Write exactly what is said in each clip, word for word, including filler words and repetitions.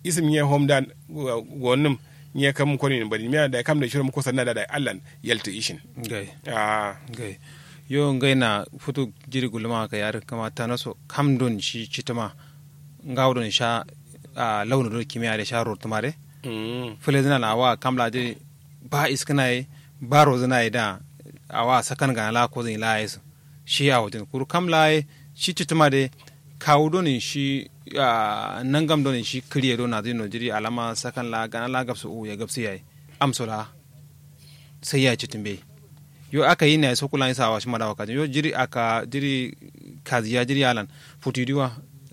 isim nye home dan gonum nye kam ko ni bari miya da kam da shirin ko sanna da Allah yalta ishin gai ah gai yo ngai na futu jiri gulma ka yar kama ta naso kam don shi citama ngawdon sha a launu do kimiya da sha rotumare mm fule zina na wa kamla de ba iskana yi ba rozina yi da awa sakan ga la ko zin la yesu shi a wajen kuru kamla yi shi citama de kawo don shi nangam don shi kriye don na zino jiri alama sakan la ga la gabsu u ya gabsu yayi amsola sai ya citimbe yo aka yi ne so kula isa wa shi madawa kaje yo jiri aka jiri kaziya jiri alan futidiwa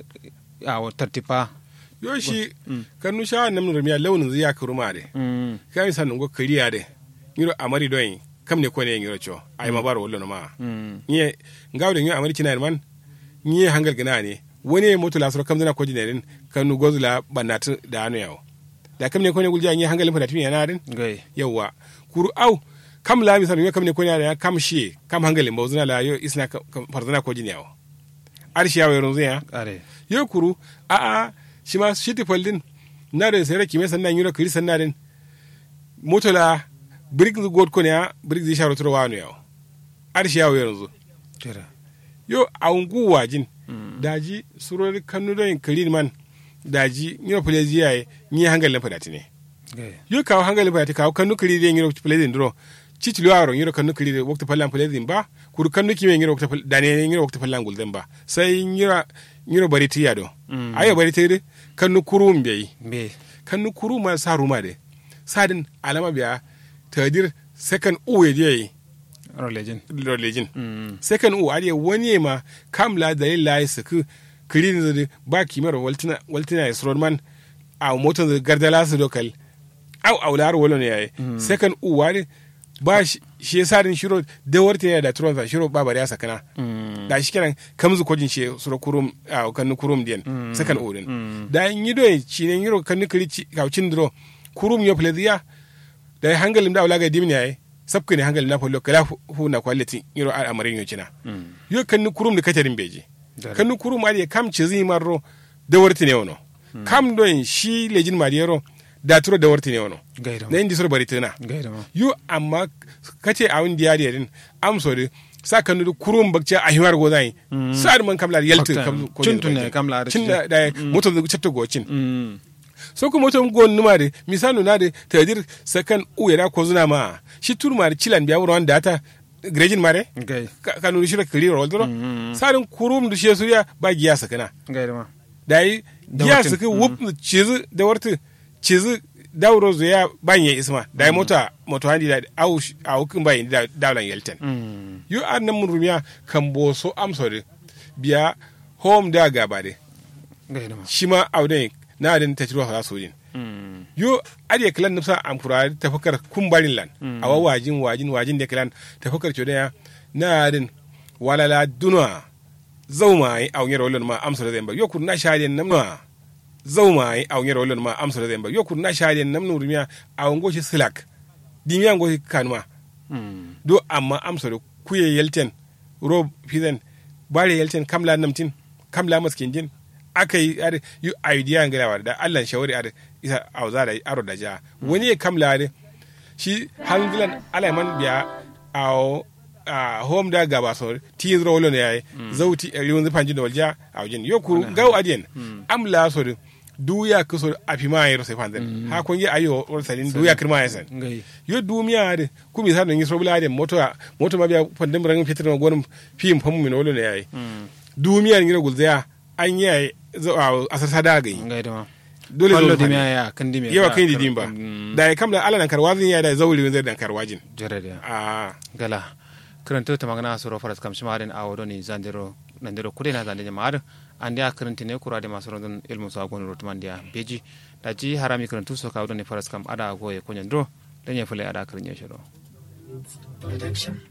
a tartipa yo shi kanu sha nan mun rumiya launin ziya ka ruma de kai sanin go kariya de yiro amari don kam ne ko ne yiro cho ai ma baro wallo ma ni ngawde ni amari cinar man ni hangal gina ne wani moto la soro kam dana ko jinerin kanu gozula banatu da anu yawo da kam ne ko ne gulja ni hangalin fada tuni yana din yawa kuru au kam la mi sanu kam ne ko ne ya kam shi kam hangalin bawzuna la yo isna farzana ko jinyawo arshi yawo yanzu ya are yo kuru a a shi ma shi ti foldin na da sai raki me sannan yuro kiri sannan din moto la brick god ko ne ya brick zai sharo turo wanu yawo arshi yawo yanzu tira yo a ungu wajin daji surori kanu don kiri man daji yuro plezi yayi ni hangalin fada tine yo kawo hangalin fada kawo kanu kiri den yuro plezi ndro cici luwaro yiro kanu kiri de wakta fallan plezin ba kuru kanu kime yiro wakta dane yiro wakta fallan gulden ba sai yiro yiro bari tiya do ayo bari tire kanu kuru mbe be kanu kuru ma sa ruma de sadin alama biya tadir second u ye religion religion second u ariye wani ma kamla dalil lai suku kiri ne ba kimar waltina waltina isrodman a motan gardala su dokal au aular wolo ne yayi second u wani ba shi ya sarin shiro da warta yana da turonsa shiro babar ya sakana da shi kenan kamzu kojin shi suro kurum a kanu kurum diyan sakan odin da yin yi doye ci ne yiro kanu kiri kaucin dro kurum yo pleziya da hangalin da ulaga dimni yayi sabka ne hangalin na follo kala hu na quality yiro a amarin yo cina yo kanu kurum da katarin beji kanu kurum ali kam ci zi marro da warta ne wono kam doyin shi lejin madiyaro da turo da warti ne wono na indi sor bari tana yo amma kace a wani diya din am sori sa kanu du kurum bakce a hiwar go zai sa'ar man kamla yalti kam ko ne kamla cin da da moto da chatto go cin so ko moto go numa de misanu na de tadir sakan u yana ko zuna ma shi turma da cilan biya wuran data grejin mare kanu shi da kiri roldro sa'arin kurum du shi suriya ba giya sakana gaidama dai giya saka wup cizu da warti cizi dauro zuya banye isma da mota moto handi da au au kin bayin da daulan yelten yu annan mun rumiya kan boso amsore biya home da gaba de shima auden na adin ta tiro ha sojin yu ade klan nufsa am kurari tafakar kumbarin lan awa wajin wajin wajin da klan tafakar chodaya na adin walala dunwa zauma ai au yero lon ma amsore zemba yo kun na shadin namna zauma yi a wanyar walon ma amsa da zai ba yau kuna shari'a nan nuru miya a wango shi silak dimiyan go shi kanuma do amma amsa da kuye yelten rob fizen bare yelten kamla namtin kamla maskin jin aka yi ar yu idea ngalawa da Allah shawari ar isa auza da aro da ja wani ya kamla da shi hangilan alaiman biya a a home da gaba so ti zro walon yayi zauti riwon zufanjin da walja a wajen yau ku gaw adiyan amla so duya kuso afima yero se fanden ha ko ngi ayo or salin duya kirma yasan yo dumiya de kumi sa ngi sobla de moto moto ma biya fanden rangin fitir gonum fim famu min wolo ne yayi dumiya ngi gol zaya an yayi asar sada gai dole zo dumiya ya kan dimiya yawa kan dimba da kamla ala nan karwazin ya da zawli zai dan karwajin jarade a gala karanto ta magana soro faras kam shimarin awodo ni zandiro nandiro kudena zande jama'a andi a karanti ne kura de masu rondon ilmu sa gonu rotumandia beji da ji harami karantu so kawo ne faras kam ada goye konyan dro dan ya fule ada karnya shiro production